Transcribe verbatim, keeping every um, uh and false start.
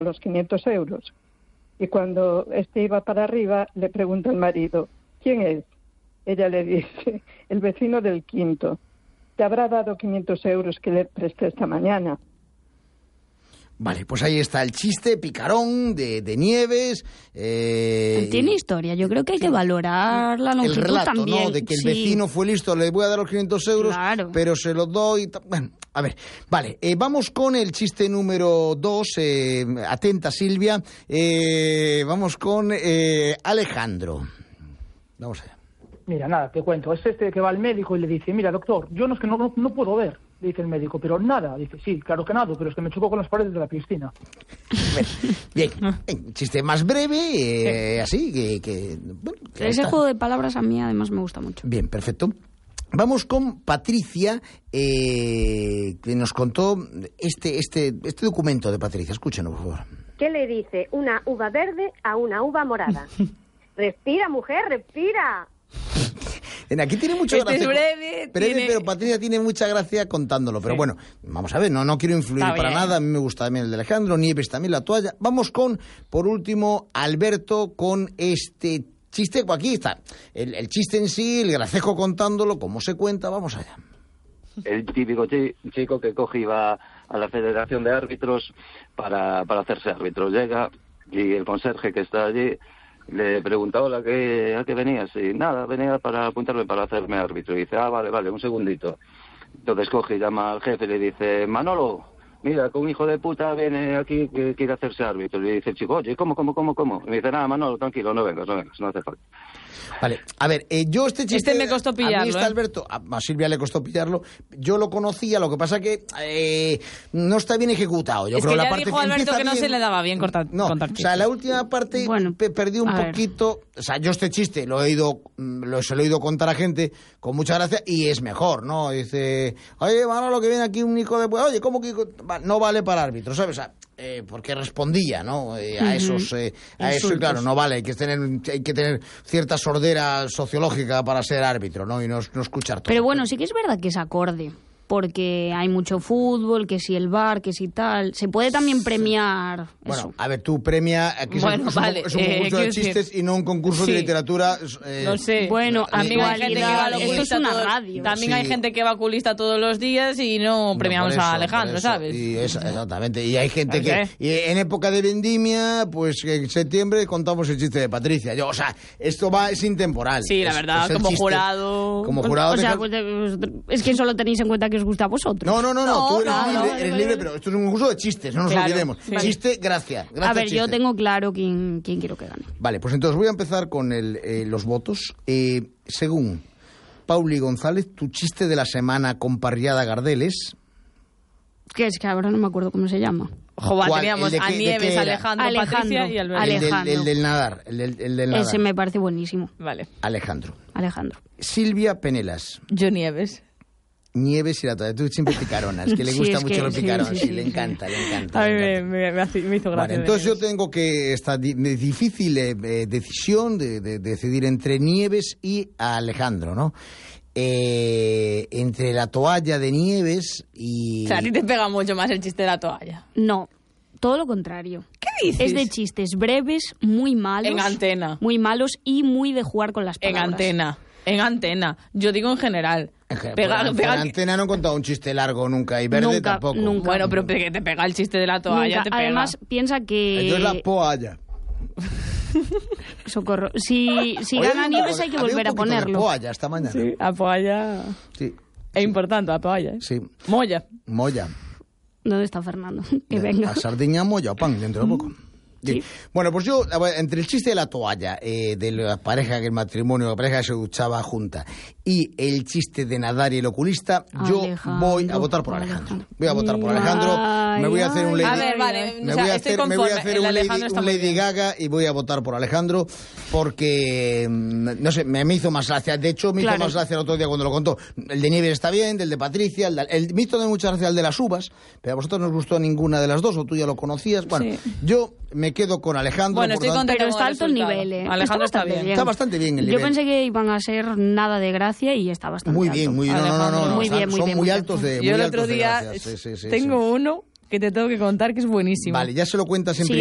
los quinientos euros. Y cuando este iba para arriba, le pregunta al marido, ¿quién es? Ella le dice, el vecino del quinto. Te habrá dado quinientos euros que le presté esta mañana. Vale, pues ahí está el chiste picarón de, de Nieves. Eh, Tiene historia, yo creo que hay que valorar la longitud el relato, también. ¿no? De que el sí. vecino fue listo, le voy a dar los quinientos euros, claro. pero se los doy. Bueno, a ver, vale, eh, vamos con el chiste número dos. Eh, atenta, Silvia. Eh, vamos con eh, Alejandro. Vamos allá. Mira, nada, te cuento. Es este que va al médico y le dice, mira, doctor, yo no es que no, no, no puedo ver. Le dice el médico, pero nada. Dice, sí, claro que nada, pero es que me chocó con las paredes de la piscina. Bien, bien, chiste más breve, eh, así que... que, bueno, que Ese está. juego de palabras a mí además me gusta mucho. Bien, perfecto. Vamos con Patricia, eh, que nos contó este, este, este documento de Patricia. Escúchenos, por favor. ¿Qué le dice una uva verde a una uva morada? Respira, mujer, respira. Aquí tiene mucha este gracia. Es breve, breve tiene... pero Patricia tiene mucha gracia contándolo. Pero sí. bueno, vamos a ver, no, no quiero influir Está para bien. nada. A mí me gusta también el de Alejandro, Nieves también, la toalla. Vamos con, por último, Alberto con este chiste. Aquí está, el, el chiste en sí, el gracejo contándolo, cómo se cuenta, vamos allá. El típico chi- chico que coge y va a la Federación de Árbitros para, para hacerse árbitro. Llega y el conserje que está allí le pregunta, hola, ¿qué, ¿a qué venías? Y nada, venía para apuntarme para hacerme árbitro. Y dice, ah, vale, vale, un segundito. Entonces coge y llama al jefe y le dice, Manolo, mira, que un hijo de puta viene aquí que quiere hacerse árbitro. Y le dice el chico, oye, ¿cómo, cómo, cómo, cómo? Y me dice, nada, Manolo, tranquilo, no vengas, no vengas, no hace falta. Vale, a ver, eh, yo este chiste... Este me costó pillarlo, A mí está ¿eh? Alberto, a, a Silvia le costó pillarlo, yo lo conocía, lo que pasa que eh, no está bien ejecutado. Yo es creo que la ya parte dijo que Alberto empieza que no bien, se le daba bien cortar, no, contar o sea, la última parte Bueno, pe- perdí un a ver. poquito, o sea, yo este chiste lo he oído, mm, lo, se lo he oído contar a gente con mucha gracia y es mejor, ¿no? Dice, oye, Manolo, que viene aquí un hijo de... Oye, ¿cómo que va- no vale para árbitro, ¿sabes? O sea, eh, porque respondía, ¿no? Eh, a Ujú. esos, eh, a eso, y Insultos. claro, no vale, hay que tener, hay que tener cierta sordera sociológica para ser árbitro, ¿no? Y no, no escuchar todo. Pero bueno, sí que es verdad que es acorde, porque hay mucho fútbol, que si el bar, que si tal. Se puede también premiar Bueno, eso. a ver, tú premia, aquí es un- Bueno, es un, vale, es un eh, concurso de quiero decir- chistes y no un concurso Sí. de literatura. eh, No sé. Bueno, También hay gente que va actualidad, esto es oculista una todos- radio. También Sí. hay gente que va oculista todos los días y no No, premiamos por eso, a Alejandro, por eso. ¿sabes? Y es- exactamente. Y hay gente ¿Por que... qué? Y en época de vendimia, pues en septiembre contamos el chiste de Patricia. Yo, o sea, esto va, es intemporal. Sí, la Es- verdad, es el como chiste. jurado... Como jurado... O sea, deja- pues, eh, es que solo tenéis en cuenta que os gusta a vosotros. No, no, no, no, No, tú eres no, libre, no, eres vale, libre, vale. pero esto es un concurso de chistes, no nos Claro, olvidemos. sí. Chiste, gracia. gracia a ver, yo chiste. tengo claro quién, quién quiero que gane. Vale, pues entonces voy a empezar con el, eh, los votos. Eh, según Pauli González, tu chiste de la semana con Parriada Gardeles. Que es que ahora no me acuerdo cómo se llama. Joder, ¿Cuál? teníamos ¿El de a qué- de Nieves, qué era? Alejandro, Alejandro, Patricia y Alberto. El del, Alejandro. el del nadar. El del, el del nadar. Ese me parece buenísimo. Vale. Alejandro. Alejandro. Silvia Penelas. Yo Nieves. Nieves y la toalla. Tú siempre picaronas, que le Sí, gusta es mucho que los sí, picarones. sí, Sí, sí, le sí. encanta, le encanta. A mí le me, encanta. me, me, hace- me hizo gracia. Vale, de entonces yo Nieves. tengo que esta di- de difícil eh, eh, decisión de, de- de decidir entre Nieves y Alejandro, ¿no? Eh, entre la toalla de Nieves y... O sea, a ti te pega mucho más el chiste de la toalla. No, todo lo contrario. ¿Qué dices? Es de chistes breves, muy malos. En antena. Muy malos y muy de jugar con las En palabras. antena. En antena. Yo digo en general. En gen- Pega- por- pega- por antena no he contado un chiste largo nunca y verde Nunca, tampoco. nunca. Bueno, pero que te pega el chiste de la toalla, Nunca. te pega. Además, piensa que... Entonces la poalla. Socorro. Si, si Oye, gana había un Nieves poco- hay que había volver un a poquito de ponerlo. poalla esta mañana. Sí, la toalla... Sí, Es importante la toalla, ¿eh? sí. Molla. Molla. ¿Dónde está Fernando? Que venga. A sardiña, molla o pan, dentro de poco. Sí. Bueno, pues yo, a ver, entre el chiste de la toalla, eh, de la pareja, que el matrimonio, la pareja que se duchaba junta, y el chiste de nadar y el oculista, yo Alejandro, voy a votar por Alejandro. Alejandro. Voy a votar por Alejandro. Ay, Me voy a hacer un ay, Lady, A ver, vale. me o sea, voy a estoy hacer, me voy a conforme. hacer El un Lady, Alejandro está un muy Lady bien. Gaga y voy a votar por Alejandro porque, mm, no sé, me, me hizo más gracia. De hecho, me Claro. hizo más gracia el otro día cuando lo contó. El de Nieves está bien, del de Patricia, el, de, el me hizo de mucha gracia el de las uvas, pero a vosotros no os gustó ninguna de las dos, o tú ya lo conocías. Bueno, Sí. yo me quedo con Alejandro. Bueno, por estoy tanto- contenta Pero con está el alto el resultado. nivel, ¿eh? Alejandro está bastante bien. Está bastante bien el Yo nivel. pensé que iban a ser nada de gracia y está bastante Muy alto. bien, muy bien. No, no, no, no, Alejandro. Muy están- bien, muy son bien, muy muy altos de Yo muy el altos otro de día gracia. Sí, sí, sí, tengo sí. uno que te tengo que contar, que es buenísimo. Vale, ya se lo cuentas en Sí,